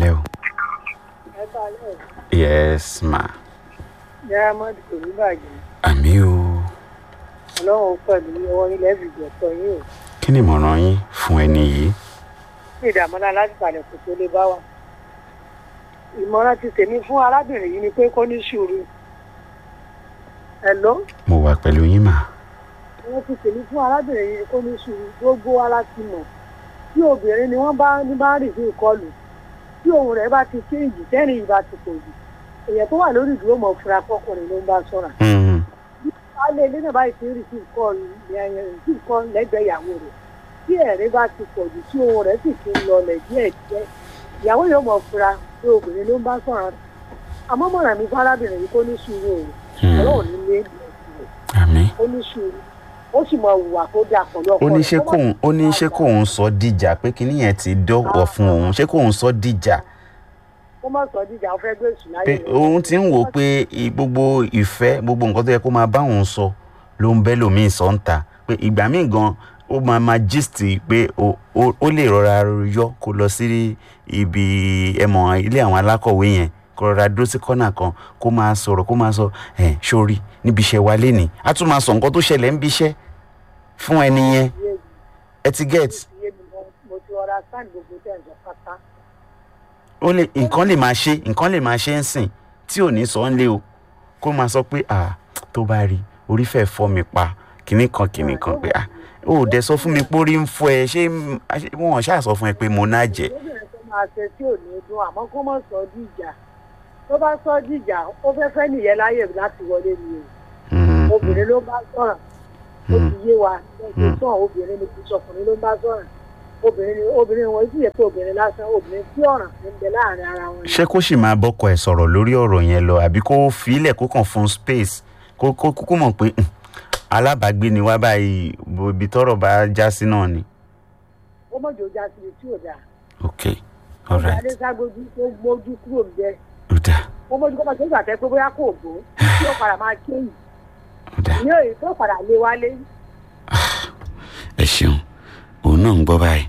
kálẹ̀ o. ẹ kálẹ̀. Yes ma. Diamond kò ní bàjẹ́. Àmì o. Ọlọ́run pẹ̀lú ọwọ́ ilẹ̀ ìbìjẹ́ sọ yín o. Kí ni ìmọ̀ràn yín fún ẹni yìí? Ní ìdààmúlá láti balẹ̀ kò tó lè bá wa. Ìmọ̀ràn ti tèmi fún arábìnrin yìí ni pé kó ní sùúrù. Hello? Mo wà pẹ̀lú yín mà. Ìmọ̀ràn ti tèmi fún arábìnrin yìí ni kó ní sùúrù. Gbogbo wa láti mọ̀. Tí obìnrin ni wọ́n bá rìn sí ìkọlù. Tí ohun rẹ̀ bá ti kéèjì tẹ́rìn ìbá ti pọ̀ jù. Èèyàn tó wà lórí ìdúró mọ̀ fura fọkùnrin ló ń bá sọ̀rọ̀. Alẹ́ ilé náà báyìí ti rí sí nǹkan lẹ́gbẹ̀ẹ́ ìyàwó rẹ̀. Tí ẹ̀rín bá ti pọ̀ jù tí ohun rẹ̀ sì ti ń lọlẹ̀ díẹ̀ díẹ̀. Ìyàwó yóò mọ̀ fura pé obìnrin ló ń bá sọ̀rọ̀. Àmọ́ mọ̀ràn mi fún arábìnrin yìí kó ní sùúrù o. Ọlọ́run ní lé Àmín. ó ní sùúrù. Ó sì mọ hùwà tó dáa pẹ̀lú ọkọ rẹ̀. Ó ní ṣé kóun sọ dìjà pé kíní yẹn ti dọ́wọ́ fún òun, ṣé kóun sọ dìjà? Ó mọ̀ sọ díjà ó fẹ́ gbé èsù láyé Pé rẹ̀. òun ti ń wò ó pé gbogbo ìfẹ́ gbogbo nǹkan tó yẹ kó máa bá òun sọ ló ń bẹ́ lòmíì sọ ń ta, pé ìgbà míì gan ó máa gist pé ó lè rọra yọ kó lọ sí ibi ẹ̀mọ̀ ilé àwọn alákọ̀wé yẹn kó rọra dúró sí kọ́nà kan kó máa sọ̀rọ̀ kó máa sọ sórí níbi iṣẹ́ wa lénìí á tún máa sọ nǹkan tó ṣẹlẹ̀ níbi iṣẹ́ fún ẹni yẹn ẹ ti get. Mo ti ọ̀rá sáà gbogbo tẹ̀ ń sọ pátá. Ó lè nǹkan lè máa ṣe ń sìn tí ò ní sọ ń lé o kó máa sọ pé tó bá rí orí fẹ́ fọ́ mi pa kinní kan pé ó dẹ̀ sọ fún mi pé orí ń fọ́ ẹ ṣé wọ́n ṣáà sọ fún ẹ pé mo náà jẹ́. Obìnrin tó máa ṣe tí ò ní dún àmọ́ kó mọ̀ sọ dìjà. Tó bá sọ dìjà ó fẹ́ nìyẹn láyè láti wọlé ni o. Obìnrin ló bá sọ̀rọ̀. Ó ti yé wa ẹgbẹ́ sọ̀rọ̀ obìnrin ni kì í sọkùnrin ló bá sọ̀rọ̀. Obìnrin wọn sì yẹ pé obìnrin lásán obìnrin tí ọ̀ràn ń bẹ láàrin ara wọn. Ṣé kó sì máa bọ́kọ ẹ̀ sọ̀rọ̀ lórí ọ̀rọ̀ yẹn lọ àbí kó filẹ̀ kó kàn fún space kó mọ̀ pé alábàágbé ni wá báyìí ibi tọ́rọ̀ bá já sí náà ni. Ó mọ̀jọ́ já sí ibi tí ò dáa. Okay, all right. Ìyáálé ságbójú tó gbójú kúrò ń bẹ. Ó dáa. Ó mọ̀jú kọ́ máa ṣe é gbà tẹ́ pé bóyá kò gbó tí ó padà máa kéyìn. Ó dáa. Ní èyí tó padà lé wálé. Ẹ ṣeun òun náà ń gbọ́ báyìí.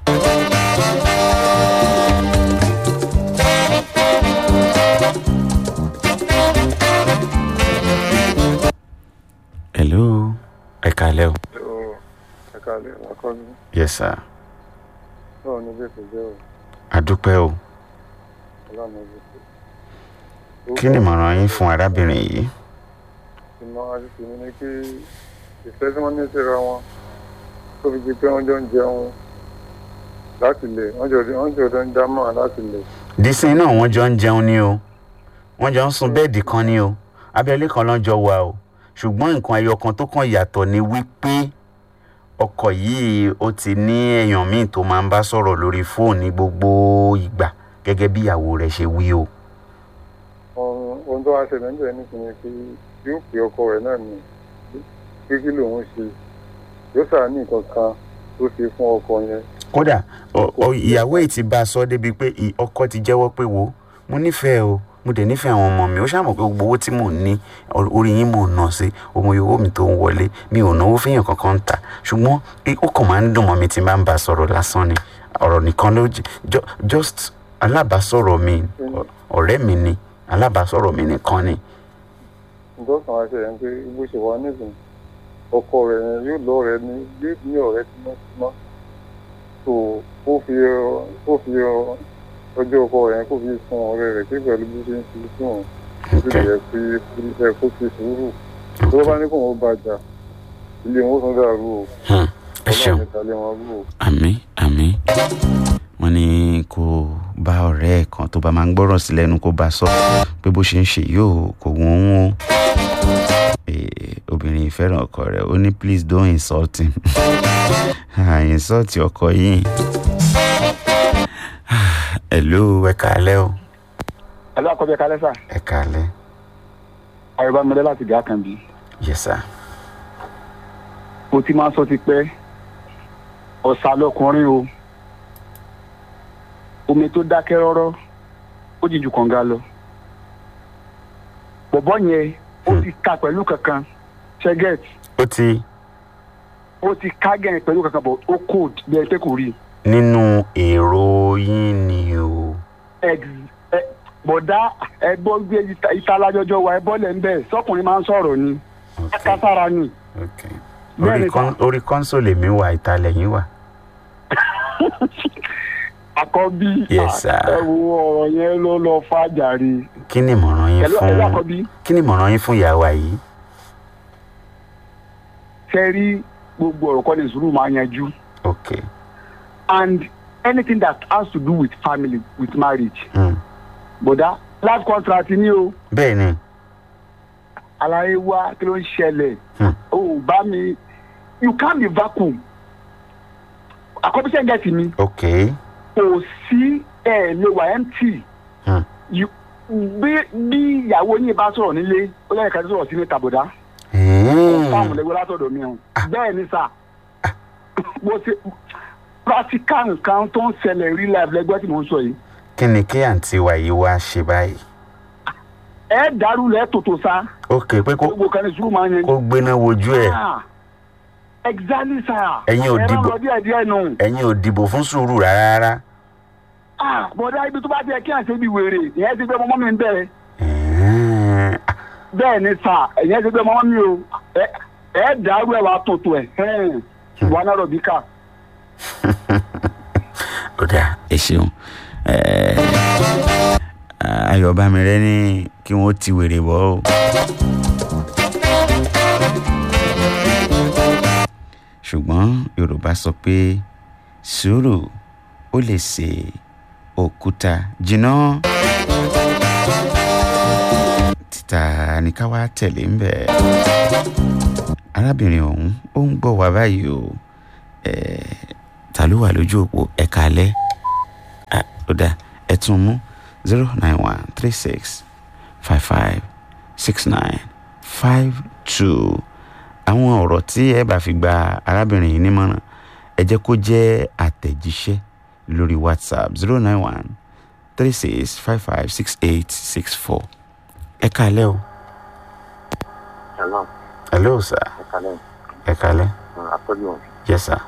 Hello, ẹ kálẹ́ o. Ẹ kálẹ́ akọ́ni. Yes sir. Báwo ni bí kò jẹ́ o? Adúpẹ́ o. Ọlọ́run ló ṣe. Kí ni ìmọ̀ràn yín fún arábìnrin yìí? Ìmọ̀ràn àti tèmi ni pé ìfẹ́ tí wọ́n ní síra wọn tó fi di pé wọ́n jọ ń jẹun láti lè wọ́n jọ ń dámọ̀ láti lè. Dísìn náà wọ́n jọ ń jẹun ni o. Wọ́n jọ ń sùn bẹ́ẹ̀dì kan ni o. Abẹ́lé kan lọ́jọ́ wà o. Ṣùgbọ́n nǹkan ẹyọ kan tó kàn yàtọ̀ ni wípé ọkọ yìí ó ti ní èèyàn míì tó máa ń bá sọ̀rọ̀ lórí fóònù ní gbogbo ìgbà gẹ́gẹ́ bí ìyàwó rẹ̀ ṣe wí o. Ohun tó wá ṣẹlẹ̀ níbẹ̀ nísìnyí pé yóò pè ọkọ rẹ̀ náà ní pé kí lòun ṣe yóò sáà ní nǹkan kan tó ṣe fún ọkọ yẹn. Kódà ìyàwó yìí ti bá a sọ débi pé ọkọ ti jẹ́wọ́ pé wo mo nífẹ̀ẹ́ o mo dẹ̀ nífẹ̀ẹ́ àwọn ọmọ mi ó ṣàmọ̀ pé gbogbo owó tí mò ń ní orí yín mò ń ná sí ọmọ owó mi tó ń wọlé mi ò náwó fẹ́yàn kankan ń tà ṣùgbọ́n ó kàn máa ń dùn mọ́ mi tí n bá ń bá a sọ̀rọ̀ lásán ni ọ̀rọ̀ nìkan ló just alábàásọ̀rọ̀ mi ọ̀rẹ́ mi ni alábàásọ̀rọ̀ mi nìkan ni. Nǹkan kan wá ṣe yẹn pé bó ṣe wà nísìnyí ọkọ rẹ̀ yẹn yóò lọ rẹ̀ ní ọ̀rẹ́ tímọ́tímọ́ tó ó fi ọjọ́ ọkọ rẹ̀ kó fi fún ọ̀rẹ́ rẹ̀ pé pẹ̀lú bí ṣe ń fi fún òun ó sì yẹ kó fi sùúrù tó bá ní kó wọn bàjá ilé wọn tún dàrú o Ọlọ́run ìtàlẹ́ wọn rú o. Àmín. Wọ́n ní kó bá ọ̀rẹ́ ẹ̀ kan tó bá máa ń gbọ́rọ̀ sí lẹ́nu kó bá sọ pé bó ṣe ń ṣe yóò kò wọ́n wọ́n. Obìnrin ìfẹ́ràn ọkọ rẹ̀ ó ní please don't insult him. Insult ọkọ yìí. Hello, ẹ kálẹ́ o. Hello, akọ́bí ẹ kálẹ́ sà. Ẹ kálẹ́. Àyọ̀bá mi lẹ́ láti gà kan bí. Yes sir. Mo ti máa sọ ti pẹ́ ọ̀sà lọkùnrin o. Omi tó dákẹ́ rọ́rọ́ ó jìjù kànga lọ. Bọ̀bọ́ yẹn ó ti ka pẹ̀lú kankan ṣẹ́gẹ̀t. Ó ti ká gẹ̀rẹ̀ pẹ̀lú kankan bọ̀ ó kò bí ẹ pé kò rí. Nínú èrò yín ni o. bọ̀dá ẹgbọ́n gbé ìtalájọjọ wa ẹbọ́ lẹ̀ ń bẹ̀ sọkùnrin máa ń sọ̀rọ̀ ni akására ni. Orí kọ́ńsólì mi wà ìtàlẹ̀ yín wà. Àkọ́bí Yes, sir. ẹ wo ọ̀rọ̀ yẹn ló lọ fàjàre. Kí ni ìmọ̀ràn yín fún ìyàwó yìí? Ṣé rí gbogbo ọ̀rọ̀ kọ́ ni sùúrù máa yanjú. Okay. And anything that has to do with family, with marriage. Bọ̀dá life contract ni o. Bẹ́ẹ̀ni. Àlàyé wa kí ló ń ṣẹlẹ̀? O bá mi, you can't be vacuum. Àkọ́bí ṣe ń gẹ̀ẹ́sì mi. Okay. Kò sí lè wà empty. Bí ìyàwó yín bá sọ̀rọ̀ nílé, ó lẹ́yìn kan sọ̀rọ̀ sí ní tàbọ̀dá. Fáàmù lẹ́gbẹ́ látọ̀dọ̀ mi hàn. Bẹ́ẹ̀ ni sà. Mo ṣe practical nǹkan tó ń ṣẹlẹ̀ real life lẹ́gbẹ́ tí mo ń sọ yìí. Kí ni kí àǹtí wa yìí wá ṣe báyìí? Ẹ dàrú lẹ́ tòtò sá. Okay, pé gbogbo kan ní sùúrù máa ń yẹn. kó gbéná wojú ẹ̀. Exactly sir. Ẹ̀yin ò dìbò fún sùúrù rárá. Bọ̀dá ibi tó bá ti ẹ kí àṣẹ bí wèrè ìyẹn ti gbé ọmọ mi ń bẹ̀rẹ̀. Bẹ́ẹ̀ ni sà ìyẹn ti gbé ọmọ mi o ẹ dàrú ẹ wà tòtò ẹ ṣùgbọ́n náà rọ̀bì ká. Ó dáa ẹ ṣeun. Ayọ̀bámirẹ́ ní kí wọ́n ti wèrè bọ́ o. Ṣùgbọ́n Yorùbá sọ pé sùúrù ó lè ṣe òkúta jìnnà. Títà ní ká wá tẹ̀lé ń bẹ̀. Arábìnrin ọ̀hún ó ń gbọ́ wá báyìí o. Ta ló wà lójú òpó ẹ̀ka alẹ́? Ó dáa ẹ tún mú 09136556952. Àwọn ọ̀rọ̀ tí ẹ bá fi gba arábìnrin yìí nímọ̀ràn ẹ jẹ́ kó jẹ́ àtẹ̀jíṣẹ́ lórí WhatsApp 09136556864. Ẹ kálẹ́ o. Hello sir. Ẹ kálẹ́. Yes sir.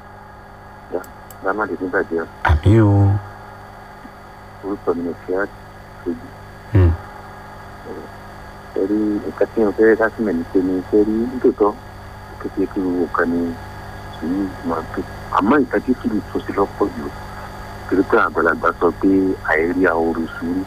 Àmì o. Orúkọ mi ò fi á ṣojú. Ẹ̀rí nǹkan tí wọ́n fẹ́ dásímẹ̀ ní pé ní sẹ́rí nítòótọ́ kékeré kí wọ́n kàn ní sùúrù máa tó. Àmọ́ nǹkan tí sùúrù tó sí lọ́pọ̀ jù torí pé àgbàlagbà sọ pé àìrí àwòrò sùúrù.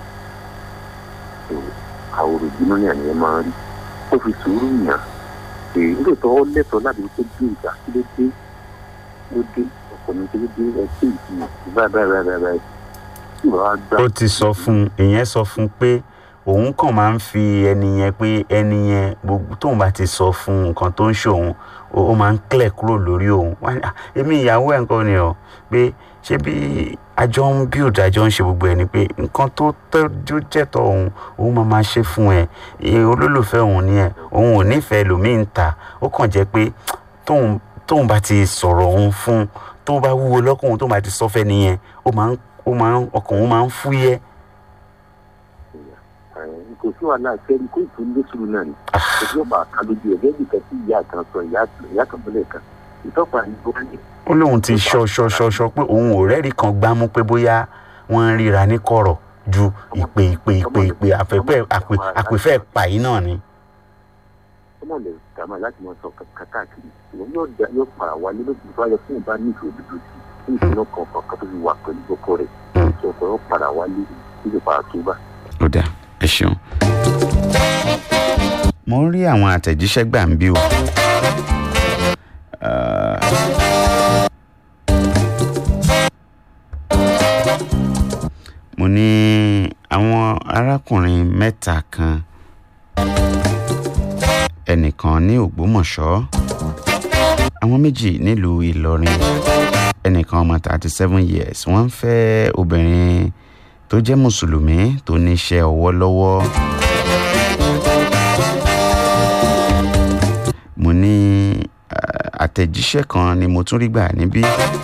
Àwòrò bínú ni àníyàn máa rí. Ó fi sùúrù yàn. Nítòótọ́ ó lẹ́tọ̀ọ́ láti wípé bí ìgbà kí ló dé ọkùnrin kí ló dé ẹsẹ̀ ìfihàn báyìí. Ó ti sọ fún ìyẹn sọ fún pé òun kàn máa ń fi ẹni yẹn pé ẹni yẹn gbogbo tóun bá ti sọ fún nǹkan tó ń ṣe òun ó máa ń clear kúrò lórí òun. Èmi ìyàwó ẹ̀ nǹkan ni ọ̀ pé ṣé bí àjọ ń build àjọ ń ṣe gbogbo ẹ̀ ni pé nǹkan tó tọ́jú jẹ́tọ̀ òun máa ṣe fún ẹ̀ olólùfẹ́ òun ni ẹ̀ òun ò nífẹ̀ẹ́ lòmíì ń ta ó kàn jẹ́ pé tóun bá ti sọ̀rọ̀ òun fún tó bá wúwo lọ́kùnrin tóun bá ti sọ fẹ́ nìyẹn ọkàn òun máa ń fúyẹ́. Kò sí wàhálà kẹ́rin kó ìtúndé sùúrù náà ni. Kò sí ọ̀pá àkàlójú ẹ̀ gẹ́gẹ́ bí kan tí ìyá kan sọ ìyá kan bọ́lẹ̀ kan. Ìtọ́pà ní bó ní. Ó lóun ti ṣọ pé òun ò rẹ́rìí kan gbámú pé bóyá wọ́n ń ríra ní kọ̀rọ̀ ju ìpè àpèfẹ́ pàyí náà ni. Ó mọ̀ lè dàmà láti mọ sọ káàkiri. Yóò para wálé lóṣù tó wáyé fún ìbá ní ìṣòdodo sí ìṣúná kọ̀ọ̀kan tó fi wà pẹ̀lú ọkọ rẹ̀. Ìṣòro ó para wálé níbi para tó bá. Ó dáa ẹ ṣeun. Mo ń rí àwọn àtẹ̀jíṣẹ́ gbà ń bí o. Mo ní àwọn arákùnrin mẹ́ta kan, ẹnìkan ní Ògbómọ̀ṣọ́, àwọn méjì nílùú Ìlọrin, ẹnìkan ọmọ 37 years wọ́n ń fẹ́ obìnrin tó jẹ́ mùsùlùmí tó níṣẹ́ ọwọ́ lọ́wọ́. Mo ní àtẹ̀jíṣẹ́ kan ni mo tún rí gbà níbí